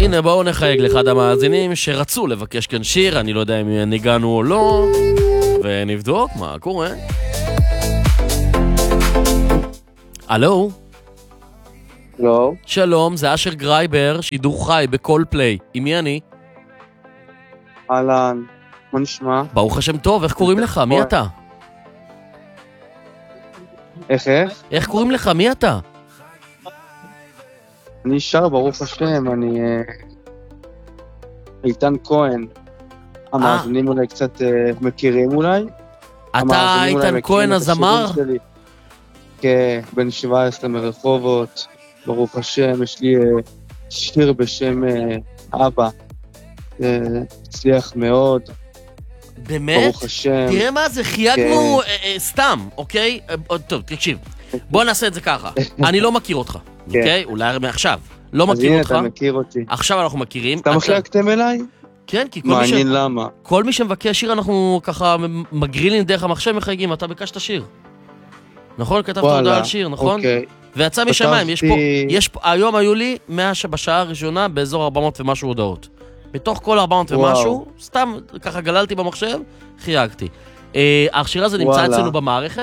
הנה, בואו נחייג לאחד המאזינים שרצו לבקש כאן שיר, אני לא יודע אם ניגענו או לא, ונבדוק מה קורה. הלו? לא. שלום, זה אשר גרייבר, שידור חי בכל פליי. עם מי אני? אהלן, מה נשמע? ברוך השם טוב, איך קוראים לך? מי אתה? איך? איך קוראים לך? מי אתה? אני שר, ברוך השם, אני איתן כהן. המאזינים אולי קצת מכירים אולי? אתה איתן כהן הזמר? כן, בן 17 מרחובות, ברוך השם, יש לי שיר בשם אבא, הצליח מאוד. באמת? ברוך השם. תראה מה זה, חייגנו סתם, אוקיי? טוב, תקשיב, בוא נעשה את זה ככה. אני לא מכיר אותך, אוקיי? אולי מעכשיו. לא מכיר אותך. אז הנה, אתה מכיר אותי. עכשיו אנחנו מכירים. אתה מחלקתם אליי? כן, כי מעניין למה. כל מי שמבקש שיר אנחנו ככה מגרילים דרך המחשב מחייגים, אתה ביקשת שיר. נכון? כתבת הודעה על שיר, נכון? אוקיי. ויצא משמיים, יש פה, היום היו לי בשעה הראשונה באזור 400 ומשהו הודעות. בתוך כל 400 ומשהו, סתם ככה גללתי במחשב, חייגתי. השיר הזה נמצא אצלנו במערכת?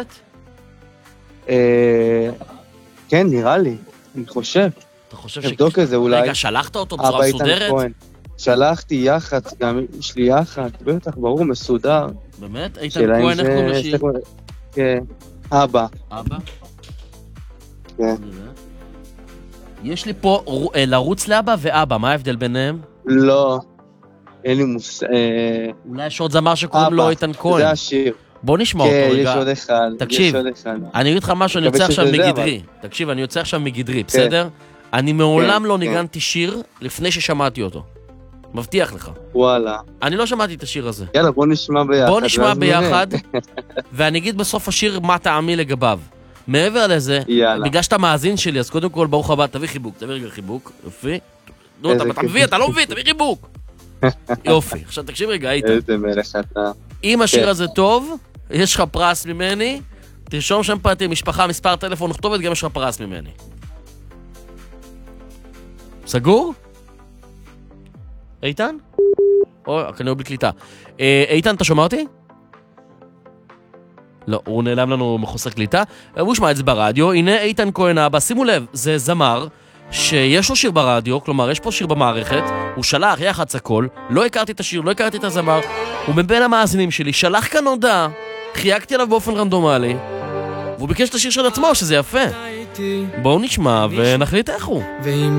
כן, נראה לי, אני חושב. אתה חושב נבדוק את זה אולי. רגע, שלחת אותו בצורה מסודרת? שלחתי יחד, גם יש לי יחד, בטח, ברור, מסודר. באמת? איתן כהן, איך קוראים לשיר? כן, אבא. אבא? כן. יש לי פה לרוץ לאבא ואבא, מה ההבדל ביניהם? לא, אין לי אולי יש עוד זמר שקוראים לו איתן כהן. זה השיר. בוא נשמע אותו רגע. כן, יש עוד אחד. תקשיב, אני אגיד לך משהו, אני יוצא עכשיו מגדרי. תקשיב, אני יוצא עכשיו מגדרי, בסדר? אני מעולם לא ניגנתי שיר לפני ששמעתי אותו. מבטיח לך. וואלה. אני לא שמעתי את השיר הזה. יאללה, בוא נשמע ביחד. בוא נשמע ביחד, ואני אגיד בסוף השיר מה טעמי לגביו. מעבר לזה, בגלל שאתה מאזין שלי, אז קודם כל, ברוך הבא, תביא חיבוק, תביא רגע חיבוק, יופי. נו, אתה מביא, אתה לא מביא, תביא חיבוק. יופי, עכשיו תקשיב רגע, איתן. איזה מלך אתה. אם השיר הזה טוב, יש לך פרס ממני, תרשום שם פרטי, משפחה, מספר טלפון, כתובת, גם יש לך פרס ממני. סגור? איתן? אוי, כנראה בלי קליטה. איתן, אתה שומע אותי? לא, הוא נעלם לנו מחוסר קליטה. הוא שמע את זה ברדיו. הנה איתן כהן אבא, שימו לב, זה זמר שיש לו שיר ברדיו, כלומר יש פה שיר במערכת, הוא שלח יחץ הכל, לא הכרתי את השיר, לא הכרתי את הזמר, הוא מבין המאזינים שלי, שלח כאן הודעה, חייגתי עליו באופן רנדומלי, והוא ביקש את השיר של עצמו, שזה יפה. בואו נשמע ונחליט איך הוא.